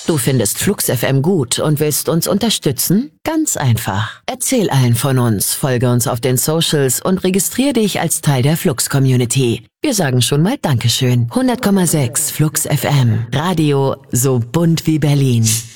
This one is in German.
Du findest Flux FM gut und willst uns unterstützen? Ganz einfach. Erzähl allen von uns, folge uns auf den Socials und registriere dich als Teil der Flux-Community. Wir sagen schon mal Dankeschön. 100,6 Flux FM. Radio so bunt wie Berlin.